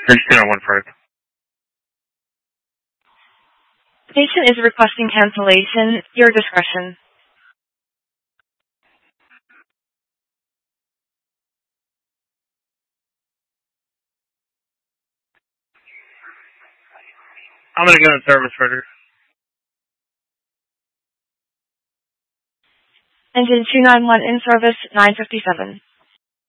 3291 Patient is requesting cancellation. Your discretion. I'm going to go in service further. Engine 291 in service, 957.